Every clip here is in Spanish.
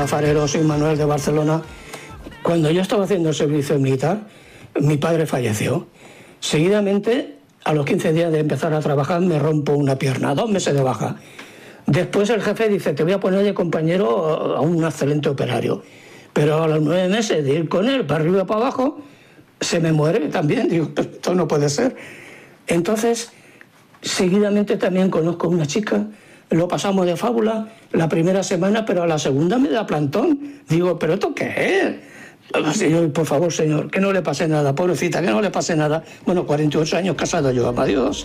Farero, soy Manuel de Barcelona. Cuando yo estaba haciendo el servicio militar, mi padre falleció. Seguidamente, a los 15 días de empezar a trabajar, me rompo una pierna, 2 meses de baja. Después el jefe dice, te voy a poner de compañero a un excelente operario. Pero a los 9 meses de ir con él para arriba y para abajo, se me muere también. Digo, esto no puede ser. Entonces, seguidamente también conozco a una chica, lo pasamos de fábula la primera semana, pero a la segunda me da plantón. Digo, ¿pero esto qué es? Señor, por favor, señor, que no le pase nada, pobrecita, que no le pase nada. Bueno, 48 años casado yo, adiós.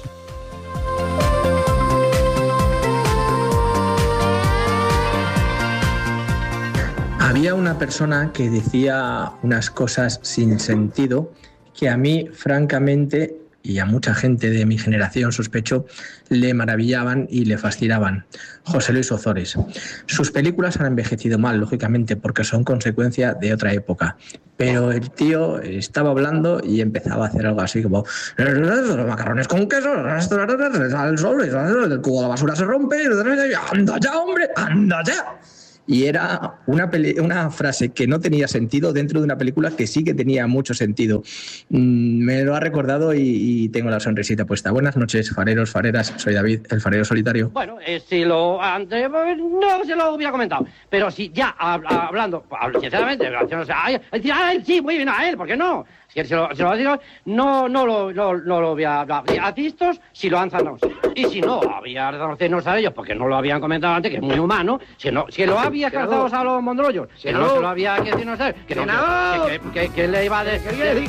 Había una persona que decía unas cosas sin sentido que a mí, francamente, y a mucha gente de mi generación, sospecho, le maravillaban y le fascinaban. José Luis Ozores. Sus películas han envejecido mal, lógicamente, porque son consecuencia de otra época. Pero el tío estaba hablando y empezaba a hacer algo así como los macarrones con queso, al sol, el cubo de la basura se rompe, anda ya, hombre, anda ya. Y era una frase que no tenía sentido dentro de una película que sí que tenía mucho sentido. Me lo ha recordado y tengo la sonrisita puesta. Buenas noches, fareros, fareras. Soy David, el farero solitario. Bueno, si lo antes no se lo hubiera comentado, pero si ya hablando sinceramente, sí, muy bien a él, ¿por qué no? Si se lo digo, no lo voy a hablar. Artistas, si lo han zanado. Y si no, había reconocernos a ellos, porque no lo habían comentado antes, que es muy humano. Si lo había calzado a los mondrollos, que no se lo había que decirnos a él, que le iba a decir.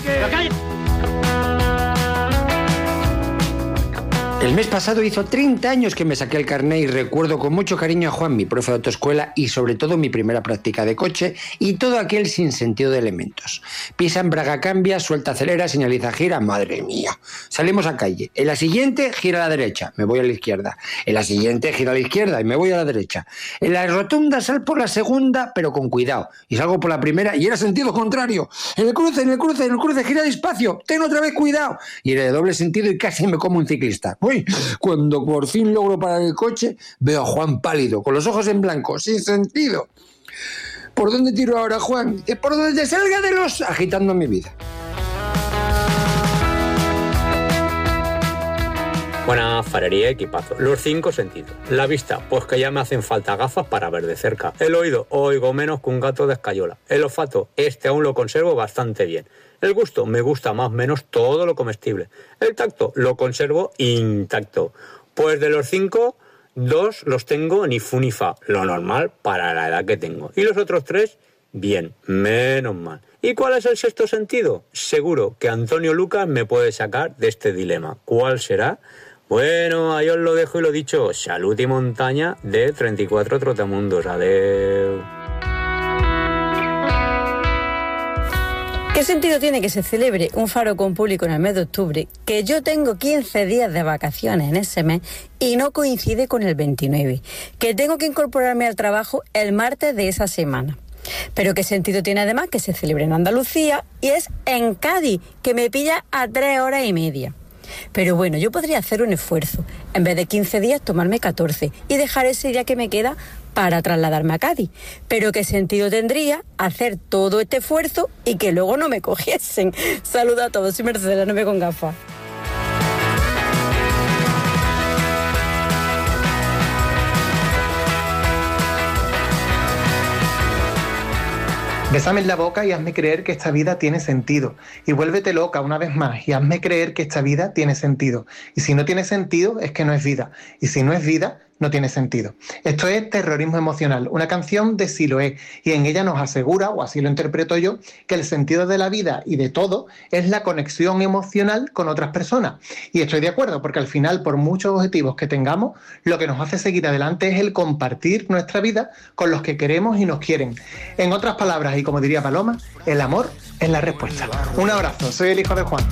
El mes pasado hizo 30 años que me saqué el carné y recuerdo con mucho cariño a Juan, mi profe de autoescuela y sobre todo mi primera práctica de coche y todo aquel sin sentido de elementos. Pisa en braga, cambia, suelta, acelera, señaliza, gira, madre mía. Salimos a calle. En la siguiente gira a la derecha, me voy a la izquierda. En la siguiente gira a la izquierda y me voy a la derecha. En la rotonda sal por la segunda, pero con cuidado. Y salgo por la primera y era sentido contrario. En el cruce, gira despacio, ten otra vez cuidado. Y en el doble sentido y casi me como un ciclista. Uy, cuando por fin logro parar el coche, veo a Juan pálido, con los ojos en blanco, sin sentido. ¿Por dónde tiro ahora, Juan? Por donde salga de los... agitando mi vida. Buena farería, equipazo. Los 5 sentidos. La vista, pues que ya me hacen falta gafas para ver de cerca. El oído, oigo menos que un gato de escayola. El olfato, aún lo conservo bastante bien. El gusto, me gusta más o menos todo lo comestible. El tacto, lo conservo intacto. Pues de los 5, 2 los tengo ni fu ni fa, lo normal para la edad que tengo. Y los otros 3, bien, menos mal. ¿Y cuál es el sexto sentido? Seguro que Antonio Lucas me puede sacar de este dilema. ¿Cuál será? Bueno, ahí os lo dejo y lo dicho. Salud y montaña de 34 Trotamundos. Adeu. ¿Qué sentido tiene que se celebre un faro con público en el mes de octubre, que yo tengo 15 días de vacaciones en ese mes y no coincide con el 29, que tengo que incorporarme al trabajo el martes de esa semana? Pero qué sentido tiene además que se celebre en Andalucía y es en Cádiz, que me pilla a 3 horas y media. Pero bueno, yo podría hacer un esfuerzo, en vez de 15 días tomarme 14 y dejar ese día que me queda para trasladarme a Cádiz. Pero qué sentido tendría hacer todo este esfuerzo y que luego no me cogiesen. Saludos a todos, soy Mercedes, no me con gafas. Bésame en la boca y hazme creer que esta vida tiene sentido. Y vuélvete loca una vez más y hazme creer que esta vida tiene sentido. Y si no tiene sentido, es que no es vida. Y si no es vida, no tiene sentido. Esto es Terrorismo Emocional, una canción de Siloé, y en ella nos asegura, o así lo interpreto yo, que el sentido de la vida y de todo es la conexión emocional con otras personas. Y estoy de acuerdo, porque al final, por muchos objetivos que tengamos, lo que nos hace seguir adelante es el compartir nuestra vida con los que queremos y nos quieren. En otras palabras, y como diría Paloma, el amor es la respuesta. Un abrazo, soy el hijo de Juan.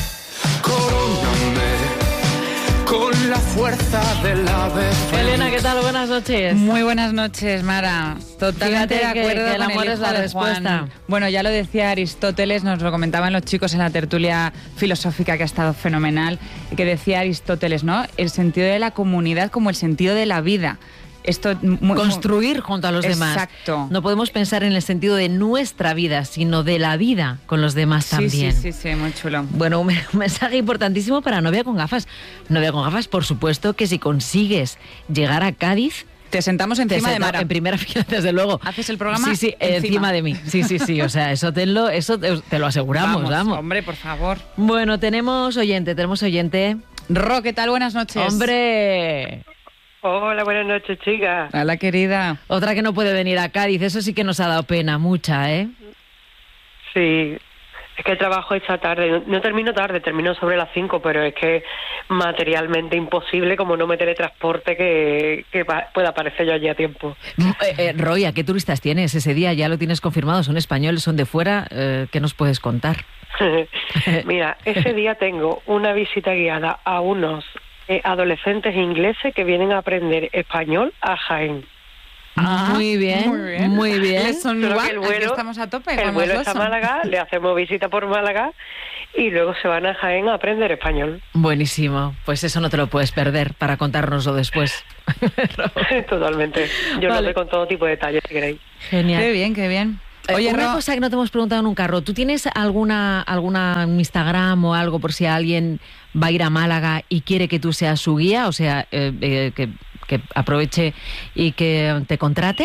Con la fuerza del ave. Elena, ¿qué tal? Buenas noches. Muy buenas noches, Mara. Totalmente de acuerdo que el con amor el es hijo la de respuesta. Juan. Bueno, ya lo decía Aristóteles, nos lo comentaban los chicos en la tertulia filosófica que ha estado fenomenal, que decía Aristóteles, ¿no? El sentido de la comunidad como el sentido de la vida. esto construir junto a los demás. Exacto. No podemos pensar en el sentido de nuestra vida, sino de la vida con los demás también. Sí, muy chulo. Bueno, un mensaje importantísimo para Novia con Gafas. Novia con Gafas, por supuesto que si consigues llegar a Cádiz, te sentamos encima de Mara. En primera fila, desde luego. ¿Haces el programa? Sí, encima de mí. Sí. O sea, eso te lo aseguramos, vamos. Hombre, por favor. Bueno, tenemos oyente. Ro, ¿qué tal? Buenas noches. ¡Hombre! Hola, buenas noches, chicas. Hola, querida. Otra que no puede venir a Cádiz. Eso sí que nos ha dado pena, mucha, ¿eh? Sí. Es que trabajo esta tarde, no termino tarde, termino sobre las 5, pero es que materialmente imposible, como no me teletransporte, que pueda aparecer yo allí a tiempo. Roy, ¿a qué turistas tienes ese día? ¿Ya lo tienes confirmado? ¿Son españoles, son de fuera? ¿Qué nos puedes contar? Mira, ese día tengo una visita guiada a unos adolescentes ingleses que vienen a aprender español a Jaén. Muy bien. El vuelo, estamos a tope. El vuelo está a Málaga, le hacemos visita por Málaga y luego se van a Jaén a aprender español. Buenísimo. Pues eso no te lo puedes perder para contárnoslo después. Totalmente. Yo lo veo con todo tipo de detalles, si queréis. Genial. Qué bien. Oye, una cosa que no te hemos preguntado nunca, Ro, ¿tú tienes alguna Instagram o algo por si alguien va a ir a Málaga y quiere que tú seas su guía? O sea, que aproveche y que te contrate.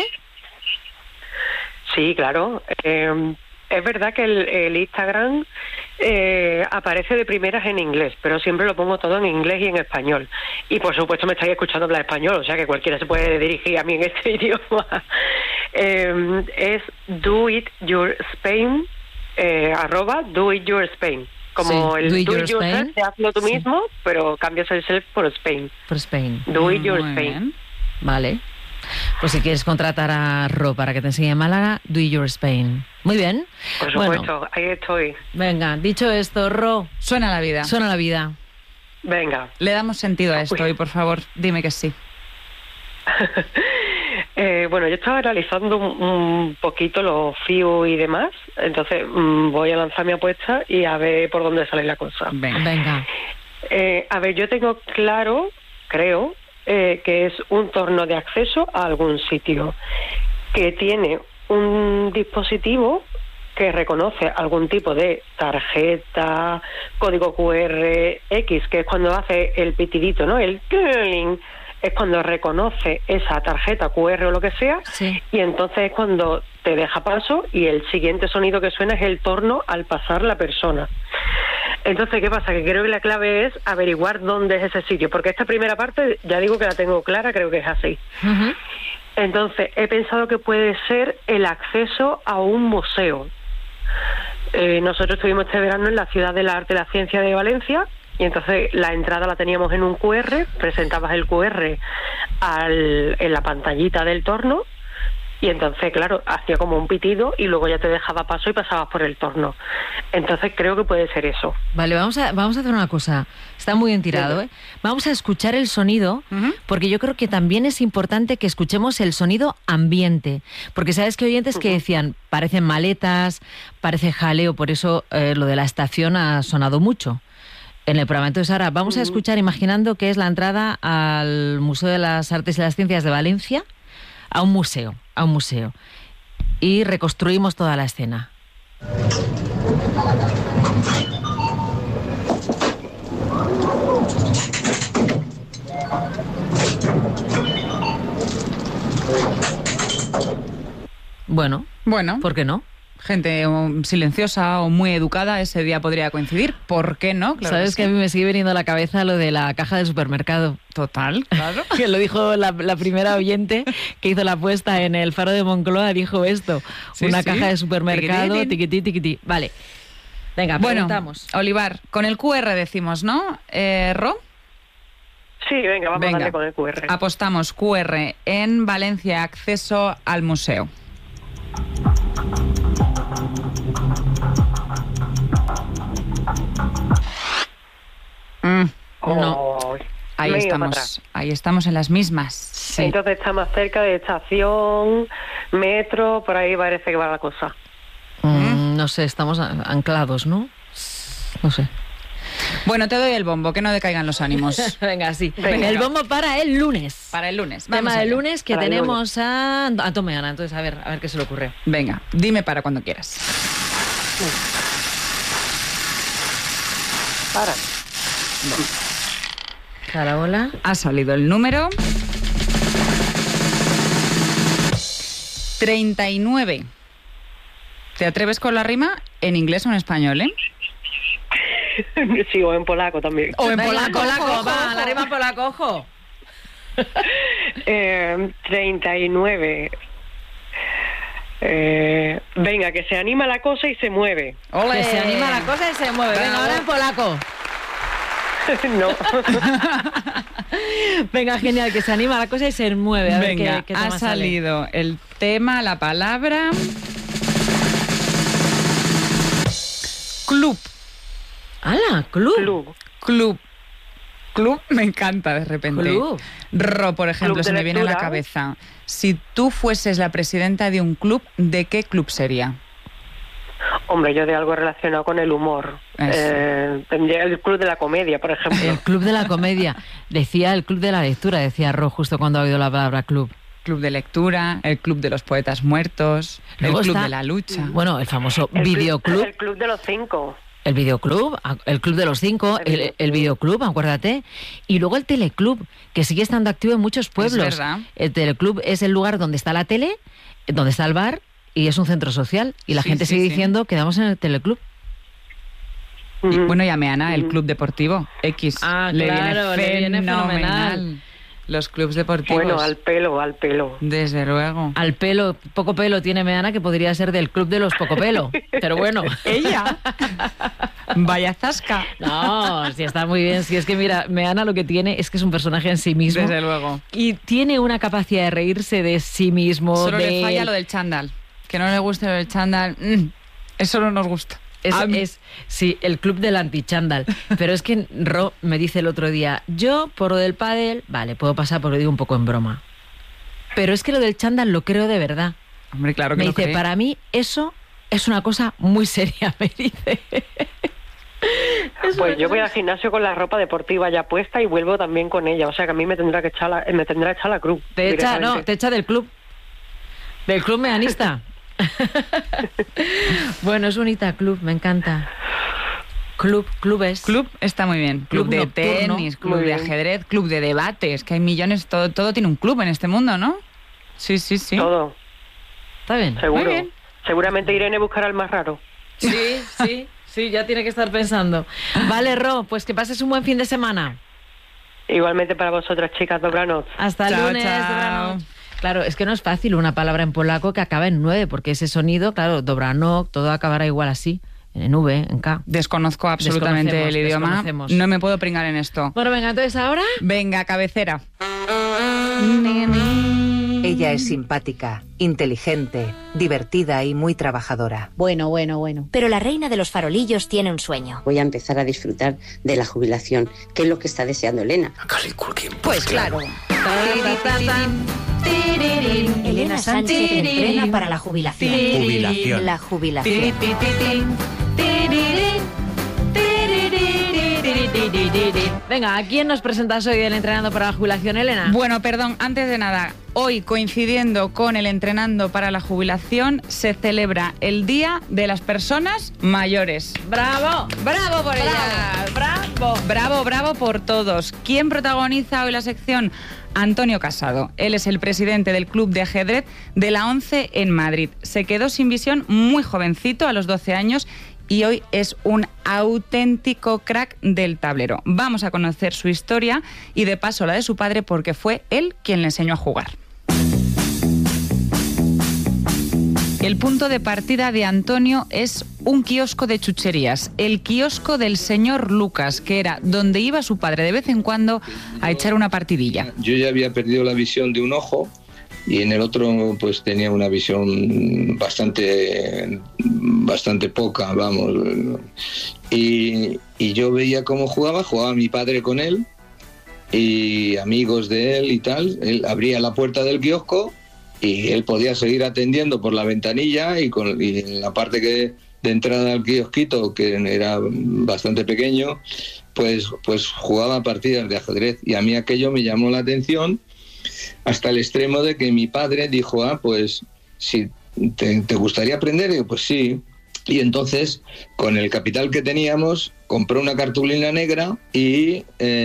Sí, claro. Es verdad que el Instagram aparece de primeras en inglés, pero siempre lo pongo todo en inglés y en español. Y por supuesto me estáis escuchando hablar español, o sea que cualquiera se puede dirigir a mí en este idioma. Es @doityourspain, @doityourspain. Como sí, el do it yourself, Spain. te hazlo tú mismo, pero cambias el self por Spain. Por Spain. Do it your Muy Spain. bien. Vale. Pues si quieres contratar a Ro para que te enseñe en Málaga, Do It Your Spain. Muy bien. Por supuesto, bueno, ahí estoy. Venga, dicho esto, Ro. Suena la vida. Suena la vida. Venga. Le damos sentido a esto y por favor, dime que sí. Bueno, yo estaba analizando un poquito los FIU y demás, entonces voy a lanzar mi apuesta y a ver por dónde sale la cosa. Venga. A ver, yo tengo claro, creo, que es un torno de acceso a algún sitio, que tiene un dispositivo que reconoce algún tipo de tarjeta, código QR, X, que es cuando hace el pitidito, ¿no? El curling. Es cuando reconoce esa tarjeta QR o lo que sea, sí. Y entonces es cuando te deja paso y el siguiente sonido que suena es el torno al pasar la persona. Entonces, ¿qué pasa? Que creo que la clave es averiguar dónde es ese sitio, porque esta primera parte ya digo que la tengo clara, creo que es así. Uh-huh. Entonces, he pensado que puede ser el acceso a un museo. Nosotros estuvimos este verano en la Ciudad del Arte y la Ciencia de Valencia, y entonces la entrada la teníamos en un QR, presentabas el QR en la pantallita del torno, y entonces, claro, hacía como un pitido y luego ya te dejaba paso y pasabas por el torno. Entonces creo que puede ser eso. Vale, vamos a hacer una cosa. Está muy bien tirado, ¿eh? Vamos a escuchar el sonido, porque yo creo que también es importante que escuchemos el sonido ambiente. Porque sabes que oyentes que decían, parecen maletas, parece jaleo, por eso lo de la estación ha sonado mucho en el programa. Entonces ahora vamos a escuchar imaginando que es la entrada al Museo de las Artes y las Ciencias de Valencia, a un museo. Y reconstruimos toda la escena. Bueno, ¿por qué no? Gente silenciosa o muy educada ese día podría coincidir. ¿Por qué no? Claro. Sabes que a mí me sigue viniendo a la cabeza lo de la caja del supermercado. Total, claro. Que lo dijo la primera oyente que hizo la apuesta en el Faro de Moncloa, dijo esto. Sí, una sí. Caja de supermercado, tiquití. Vale. Venga, preguntamos. Bueno, Olivar, con el QR decimos, ¿no? ¿Ro? Sí, venga, vamos a darle con el QR. Apostamos QR en Valencia, acceso al museo. No. Ahí estamos en las mismas. Sí. Entonces está más cerca de estación, metro, por ahí parece que va la cosa. No sé, estamos anclados, ¿no? No sé. Bueno, te doy el bombo, que no decaigan los ánimos. Venga, sí. Venga. El bombo para el lunes. Para el lunes. Tema Vamos del allá. lunes que Para el tenemos a Tomeana. Entonces, a ver qué se le ocurre. Venga, dime para cuando quieras. Para. Carabola. Ha salido el número 39. ¿Te atreves con la rima en inglés o en español, Sí, o en polaco también. O en Venga, polaco, ojo, va, ojo. la rima en polaco, ojo. 39. Venga, que se anima la cosa y se mueve. Que se anima la cosa y se mueve. Venga, Bravo. ahora en polaco. No. Venga, genial, que se anima la cosa y se mueve. A ver Venga, qué ha tema sale. salido el tema, la palabra... Club. ¡Hala! ¡Club! Club me encanta de repente. Club. Ro, por ejemplo, Club de se me viene a la lectura. cabeza. Si tú fueses la presidenta de un club, ¿de qué club sería? Hombre, yo de algo relacionado con el humor. Tendría el club de la comedia, por ejemplo. El club de la comedia. Decía el club de la lectura, decía Ro justo cuando ha oído la palabra club. Club de lectura, el club de los poetas muertos, Luego el club está- de la lucha. Bueno, el famoso El videoclub. El club de los 5. El videoclub, el club de los 5, el videoclub, acuérdate. Y luego el teleclub, que sigue estando activo en muchos pueblos. verdad. El teleclub es el lugar donde está la tele, donde está el bar, y es un centro social. Y la Sí, gente sí, sigue sí. diciendo, quedamos en el teleclub. Y, bueno, y a Meana, el club deportivo X. Ah, le claro, viene le viene fenomenal. fenomenal. Los clubs deportivos. Bueno, al pelo. Desde luego. Al pelo, poco pelo tiene Meana, que podría ser del club de los poco pelo. Pero bueno. Ella. Vaya zasca. No, si está muy bien. Si es que mira, Meana lo que tiene es que es un personaje en sí mismo. Desde luego. Y tiene una capacidad de reírse de sí mismo. Solo de le falla lo del chándal. Que no le guste lo del chándal. Eso no nos gusta. Sí, el club del antichándal. Pero es que Ro me dice el otro día, yo por lo del pádel, vale, puedo pasar porque lo digo un poco en broma. Pero es que lo del chándal lo creo de verdad. Hombre, claro que me lo dice, cree. para mí eso es una cosa muy seria, me dice. Pues yo voy al gimnasio con la ropa deportiva ya puesta y vuelvo también con ella. O sea que a mí me tendrá que echar la cruz. Te echa directamente. del club. Del club meanista. Bueno, es bonita club, me encanta. Clubes. Club está muy bien. Club, Club de nocturno. tenis, club Muy de bien. ajedrez, club de debates, que hay millones, todo tiene un club en este mundo, ¿no? Sí. Todo, Está bien. seguro. Muy bien. Seguramente Irene buscará el más raro. Sí, ya tiene que estar pensando. Vale, Ro, pues que pases un buen fin de semana. Igualmente para vosotras, chicas, dobranoc. Hasta el Chao, lunes. chao. Dobranoc. Claro, es que no es fácil una palabra en polaco que acaba en 9, porque ese sonido, claro, dobranoc, todo acabará igual así, en V, en K. Desconozco absolutamente el idioma. Desconocemos. No me puedo pringar en esto. Bueno, venga, entonces ahora... Venga, cabecera. Ella es simpática, inteligente, divertida y muy trabajadora. Bueno. Pero la reina de los farolillos tiene un sueño. Voy a empezar a disfrutar de la jubilación, que es lo que está deseando Elena. Pues claro. Elena Sánchez entrena para la jubilación. Jubilación. La jubilación. Venga, ¿a quién nos presentas hoy del Entrenando para la Jubilación, Elena? Bueno, perdón, antes de nada, hoy coincidiendo con el Entrenando para la Jubilación, se celebra el Día de las Personas Mayores. ¡Bravo! ¡Bravo por ellas! ¡Bravo! Bravo por todos. ¿Quién protagoniza hoy la sección? Antonio Casado. Él es el presidente del Club de Ajedrez de la ONCE en Madrid. Se quedó sin visión muy jovencito, a los 12 años, y hoy es un auténtico crack del tablero. Vamos a conocer su historia y de paso la de su padre, porque fue él quien le enseñó a jugar. El punto de partida de Antonio es un kiosco de chucherías, el kiosco del señor Lucas, que era donde iba su padre de vez en cuando a echar una partidilla. Yo ya había perdido la visión de un ojo y en el otro pues tenía una visión bastante poca, vamos. Y yo veía cómo jugaba mi padre con él y amigos de él y tal. Él abría la puerta del kiosco y él podía seguir atendiendo por la ventanilla y en la parte de entrada al kiosquito, que era bastante pequeño, pues jugaba partidas de ajedrez, y a mí aquello me llamó la atención hasta el extremo de que mi padre dijo, pues si te gustaría aprender, digo, pues sí. Y entonces, con el capital que teníamos, compró una cartulina negra y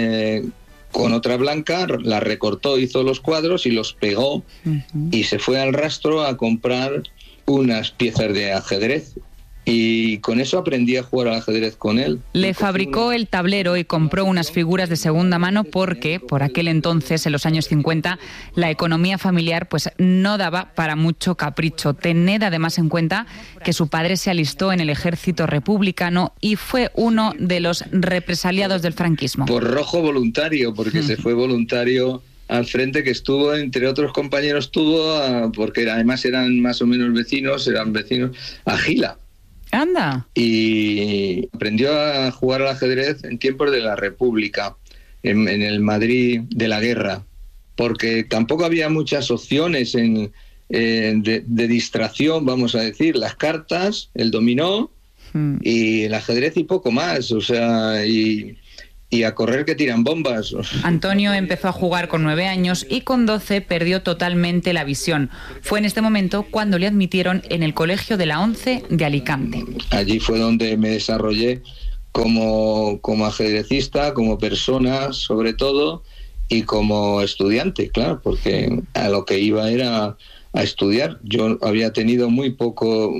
con otra blanca la recortó, hizo los cuadros y los pegó, y se fue al rastro a comprar unas piezas de ajedrez. Y con eso aprendí a jugar al ajedrez con él. Le fabricó el tablero y compró unas figuras de segunda mano porque, por aquel entonces, en los años 50, la economía familiar pues no daba para mucho capricho. Tened además en cuenta que su padre se alistó en el ejército republicano y fue uno de los represaliados del franquismo. Por rojo voluntario, porque se fue voluntario al frente, que estuvo, entre otros compañeros, porque además eran más o menos vecinos, a Gila. ¡Anda! Y aprendió a jugar al ajedrez en tiempos de la República, en el Madrid de la guerra, porque tampoco había muchas opciones de distracción, vamos a decir, las cartas, el dominó y el ajedrez y poco más, o sea, y a correr que tiran bombas. Antonio empezó a jugar con 9 años y con 12 perdió totalmente la visión. Fue en este momento cuando le admitieron en el Colegio de la ONCE de Alicante. Allí fue donde me desarrollé como ajedrecista, como persona sobre todo, y como estudiante, claro, porque a lo que iba era a estudiar. Yo había tenido muy poco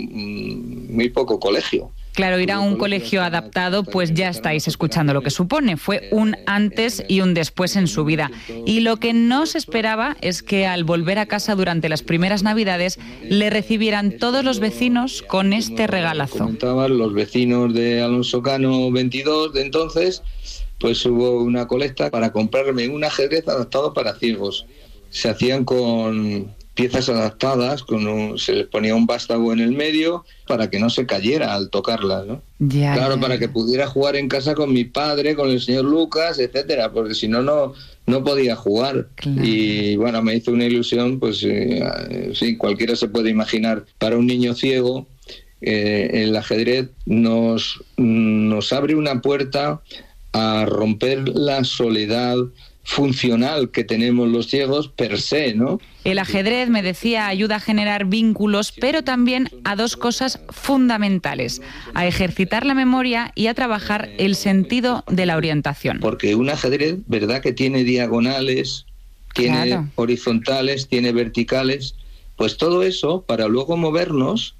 colegio. Claro, ir a un colegio adaptado, pues ya estáis escuchando lo que supone. Fue un antes y un después en su vida. Y lo que no se esperaba es que al volver a casa durante las primeras Navidades le recibieran todos los vecinos con este regalazo. Comentaban los vecinos de Alonso Cano 22 de entonces, pues hubo una colecta para comprarme un ajedrez adaptado para ciegos. Se hacían con piezas adaptadas, se les ponía un vástago en el medio para que no se cayera al tocarla, ¿no? Claro, para que pudiera jugar en casa con mi padre, con el señor Lucas, etcétera, porque si no, no podía jugar. Claro. Y bueno, me hizo una ilusión, pues sí, cualquiera se puede imaginar. Para un niño ciego, el ajedrez nos abre una puerta a romper la soledad funcional que tenemos los ciegos per se, ¿no? El ajedrez, me decía, ayuda a generar vínculos, pero también a dos cosas fundamentales: a ejercitar la memoria y a trabajar el sentido de la orientación. Porque un ajedrez, ¿verdad?, que tiene diagonales, tiene horizontales, tiene verticales, pues todo eso, para luego movernos,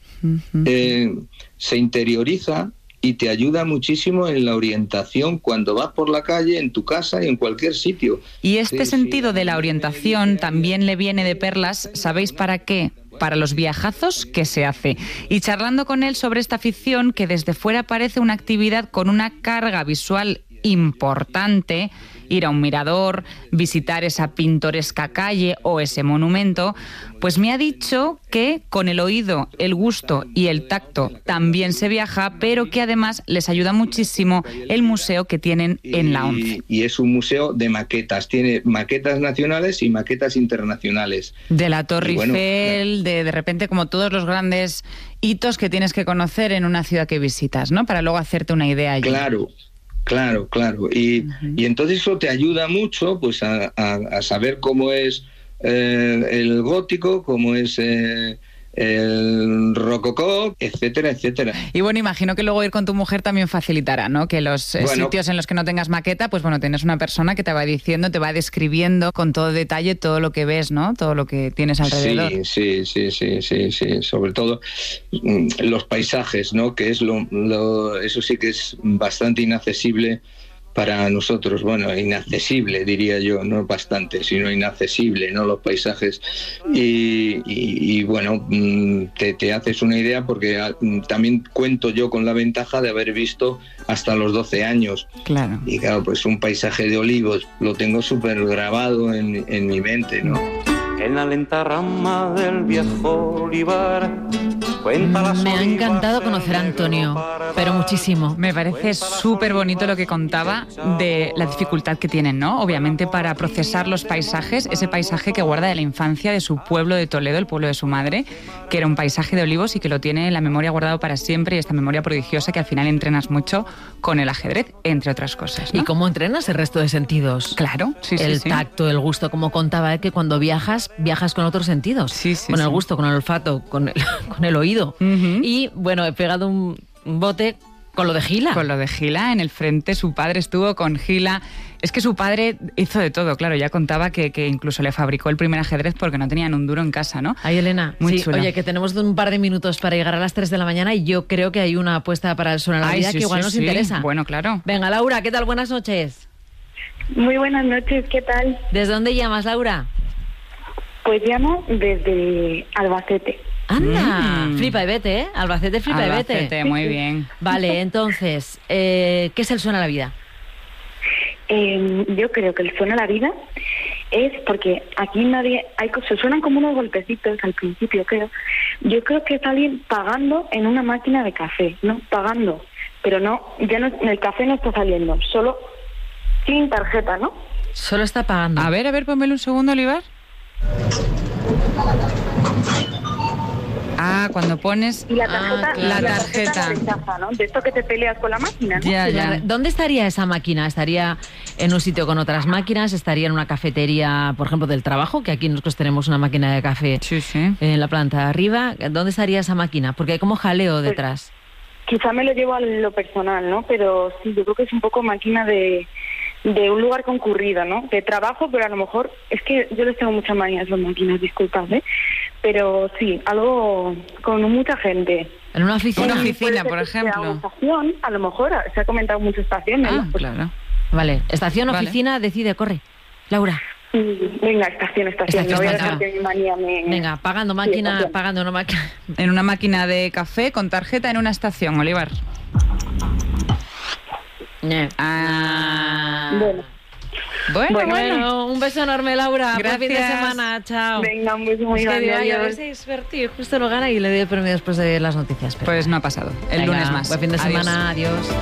se interioriza y te ayuda muchísimo en la orientación cuando vas por la calle, en tu casa y en cualquier sitio. Y este sentido de la orientación también le viene de perlas, ¿sabéis para qué? Para los viajazos que se hace. Y charlando con él sobre esta afición, que desde fuera parece una actividad con una carga visual importante, ir a un mirador, visitar esa pintoresca calle o ese monumento, pues me ha dicho que con el oído, el gusto y el tacto también se viaja, pero que además les ayuda muchísimo el museo que tienen en la ONCE. Y es un museo de maquetas, tiene maquetas nacionales y maquetas internacionales. De la Torre Eiffel, de repente como todos los grandes hitos que tienes que conocer en una ciudad que visitas, ¿no? Para luego hacerte una idea allí. Claro. Y entonces eso te ayuda mucho, pues a saber cómo es el gótico, cómo es el rococó, etcétera, etcétera. Y bueno, imagino que luego ir con tu mujer también facilitará, ¿no? Que los sitios en los que no tengas maqueta, pues bueno, tienes una persona que te va diciendo, te va describiendo con todo detalle todo lo que ves, ¿no? Todo lo que tienes alrededor. Sí. Sobre todo los paisajes, ¿no? Que es eso sí que es bastante inaccesible para nosotros, bueno, inaccesible diría yo, no bastante, sino inaccesible, ¿no? Los paisajes y bueno, te haces una idea porque también cuento yo con la ventaja de haber visto hasta los 12 años. Claro. Y claro, pues un paisaje de olivos lo tengo súper grabado en mi mente, ¿no? En la lenta rama del viejo olivar Me ha encantado conocer a Antonio, pero muchísimo. Me parece súper bonito lo que contaba de la dificultad que tienen, ¿no? Obviamente para procesar los paisajes, ese paisaje que guarda de la infancia de su pueblo de Toledo, el pueblo de su madre, que era un paisaje de olivos y que lo tiene en la memoria guardado para siempre, y esta memoria prodigiosa que al final entrenas mucho con el ajedrez, entre otras cosas, ¿no? ¿Y cómo entrenas el resto de sentidos? Claro, sí, sí. El tacto, el gusto, como contaba él, que cuando viajas con otros sentidos. Sí, sí, con el sí. gusto, con el olfato, con el oído. Y bueno, he pegado un bote con lo de Gila. Con lo de Gila, en el frente su padre estuvo con Gila. Es que su padre hizo de todo, claro, ya contaba que incluso le fabricó el primer ajedrez porque no tenían un duro en casa, ¿no? Ay, Elena, muy sí, chulo. Oye, que tenemos un par de minutos para llegar a las 3 de la mañana y yo creo que hay una apuesta para el Suena la Vida que igual nos interesa. Bueno, claro. Venga, Laura, ¿qué tal? Buenas noches. Muy buenas noches, ¿qué tal? ¿Desde dónde llamas, Laura? Pues llamo desde Albacete. Anda, flipa y vete, ¿eh? Albacete, flipa y vete. Albacete, muy bien. Vale, entonces, ¿qué es el Suena la Vida? Yo creo que el Suena la Vida es porque aquí nadie... se suenan como unos golpecitos al principio, creo. Yo creo que es alguien pagando en una máquina de café, ¿no? Pagando. Pero no, ya no, el café no está saliendo, solo sin tarjeta, ¿no? Solo está pagando. A ver, pónmelo un segundo, Olivar. Ah, cuando pones... Y la tarjeta, claro. La tarjeta. rechaza, ¿no? De esto que te peleas con la máquina, ¿no? Ya. ¿Dónde estaría esa máquina? ¿Estaría en un sitio con otras máquinas? ¿Estaría en una cafetería, por ejemplo, del trabajo? Que aquí nosotros tenemos una máquina de café en la planta de arriba. ¿Dónde estaría esa máquina? Porque hay como jaleo detrás. Quizá me lo llevo a lo personal, ¿no? Pero sí, yo creo que es un poco máquina de un lugar concurrido, ¿no? De trabajo, pero a lo mejor... Es que yo les tengo muchas manías a las máquinas, disculpad, ¿eh? Pero sí, algo con mucha gente. ¿En una oficina? Una oficina, por ejemplo. Estación, a lo mejor, se ha comentado muchas estaciones. Ah, ¿no? Pues, claro. Vale, estación, oficina, decide, corre. Laura. Venga, estación. No voy a dejar que mi manía me... Venga, pagando máquina, Sí, pagando una máquina. En una máquina de café con tarjeta en una estación, Olivar. Bueno, un beso enorme, Laura. Gracias. Buen fin de semana, chao. Venga, un beso muy Es que grande, digo, ay, a adiós. ver si es divertido, justo lo gana y le doy el premio después de las noticias. Pero pues no ha pasado. El venga, lunes más. Buen fin de Adiós. semana, adiós.